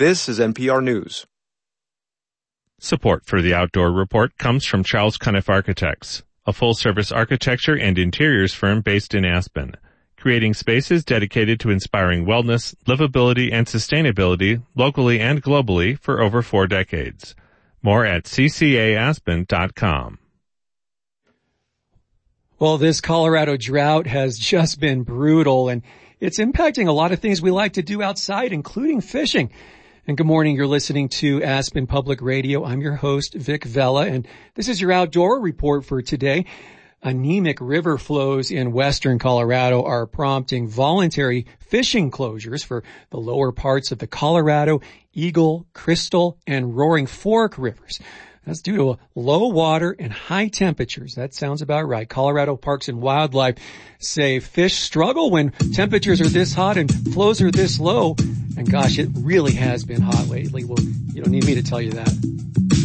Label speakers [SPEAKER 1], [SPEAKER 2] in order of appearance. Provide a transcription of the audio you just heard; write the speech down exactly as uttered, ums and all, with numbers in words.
[SPEAKER 1] This is N P R News.
[SPEAKER 2] Support for the Outdoor Report comes from Charles Cuniff Architects, a full-service architecture and interiors firm based in Aspen, creating spaces dedicated to inspiring wellness, livability, and sustainability locally and globally for over four decades. More at c c a aspen dot com.
[SPEAKER 3] Well, this Colorado drought has just been brutal, and it's impacting a lot of things we like to do outside, including fishing. And good morning. You're listening to Aspen Public Radio. I'm your host, Vic Vela, and this is your outdoor report for today. Anemic river flows in western Colorado are prompting voluntary fishing closures for the lower parts of the Colorado, Eagle, Crystal, and Roaring Fork rivers. That's due to low water and high temperatures. That sounds about right. Colorado Parks and Wildlife say fish struggle when temperatures are this hot and flows are this low. And gosh, it really has been hot lately. Well, you don't need me to tell you that.